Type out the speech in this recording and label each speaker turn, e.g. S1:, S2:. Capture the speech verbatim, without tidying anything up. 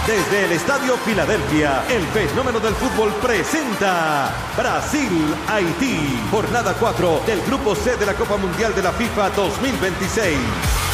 S1: Desde el Estadio Filadelfia, el fenómeno del fútbol presenta Brasil-Haití, jornada cuatro del Grupo C de la Copa Mundial de la FIFA dos mil veintiséis.